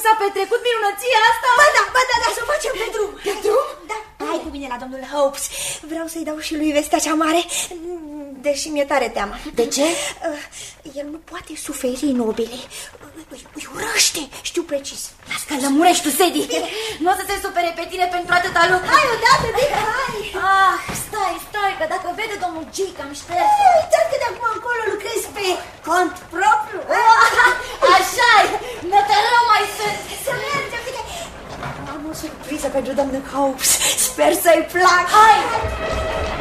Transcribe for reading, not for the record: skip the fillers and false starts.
s-a petrecut minunăția asta? Ba da, să o facem pe drum. Pe drum? Da. Hai cu mine la domnul Hopes. Vreau să-i dau și lui vestea cea mare, deși mi-e tare teamă. De ce? El nu poate suferi nobilii. Îi urăște, știu precis. Las că lămurești tu, Sadie. Nu o să se supere pe tine pentru atâta lucru. Hai odată, Dica, hai. Stai, că dacă vede domnul G că am șters. Uite că de acum încolo lucrezi pe cont propriu. Așa-i, nătărău mai sunt. Să mergem, Dica. Am o surpriză pentru domnul Hopes. Sper să-i placă. Hai!